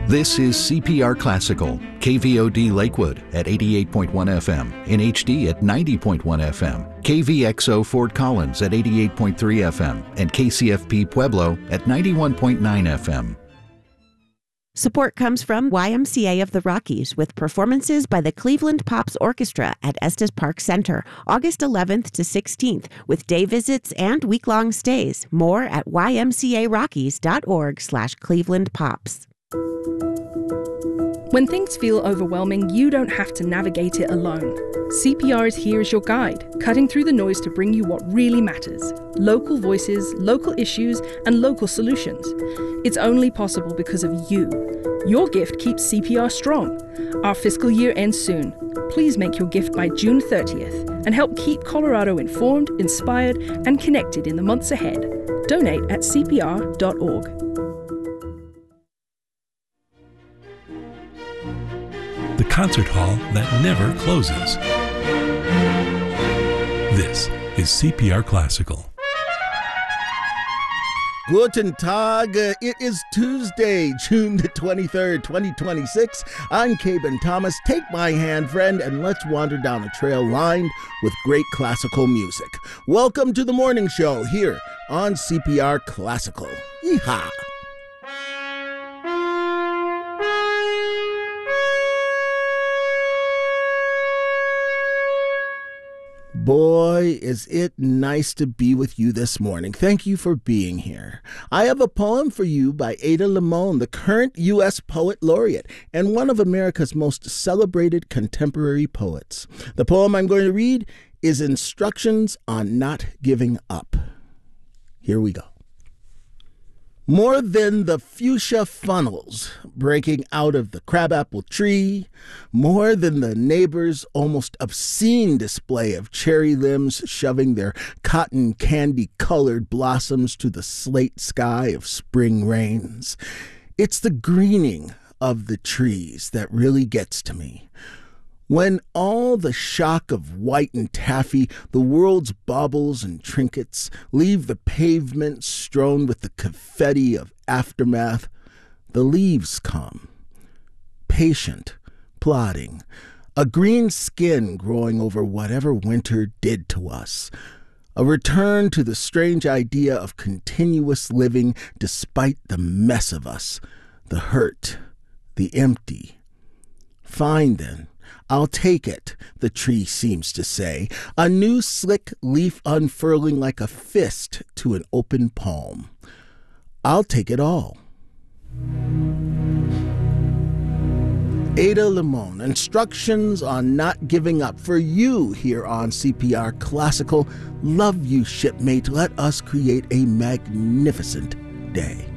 This is CPR Classical, KVOD Lakewood at 88.1 FM, in HD at 90.1 FM, KVXO Fort Collins at 88.3 FM, and KCFP Pueblo at 91.9 FM. Support comes from YMCA of the Rockies with performances by the Cleveland Pops Orchestra at Estes Park Center, August 11th to 16th, with day visits and week-long stays. More at ymcarockies.org/ClevelandPops. When things feel overwhelming, you don't have to navigate it alone. CPR is here as your guide, cutting through the noise to bring you what really matters. Local voices, local issues, and local solutions. It's only possible because of you. Your gift keeps CPR strong. Our fiscal year ends soon. Please make your gift by June 30th and help keep Colorado informed, inspired, and connected in the months ahead. Donate at CPR.org. The concert hall that never closes. This is CPR Classical. Guten Tag. It is Tuesday, June the 23rd, 2026. I'm Caben Thomas. Take my hand, friend, and let's wander down a trail lined with great classical music. Welcome to the morning show here on CPR Classical. Yeehaw! Boy, is it nice to be with you this morning. Thank you for being here. I have a poem for you by Ada Limon, the current U.S. Poet Laureate and one of America's most celebrated contemporary poets. The poem I'm going to read is Instructions on Not Giving Up. Here we go. More than the fuchsia funnels breaking out of the crabapple tree, more than the neighbor's almost obscene display of cherry limbs shoving their cotton candy-colored blossoms to the slate sky of spring rains, it's the greening of the trees that really gets to me. When all the shock of white and taffy, the world's baubles and trinkets, leave the pavement strewn with the confetti of aftermath, the leaves come, patient, plodding, a green skin growing over whatever winter did to us, a return to the strange idea of continuous living despite the mess of us, the hurt, the empty. Fine then. I'll take it, the tree seems to say, a new slick leaf unfurling like a fist to an open palm. I'll take it all. Ada Limon, Instructions on Not Giving Up for you here on CPR Classical. Love you, shipmate. Let us create a magnificent day.